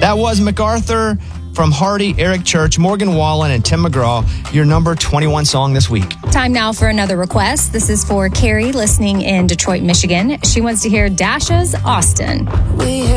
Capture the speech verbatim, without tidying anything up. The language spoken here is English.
That was MacArthur from Hardy, Eric Church, Morgan Wallen, and Tim McGraw, your number twenty-one song this week. Time now for another request. This is for Carrie listening in Detroit, Michigan. She wants to hear Dasha's Austin. We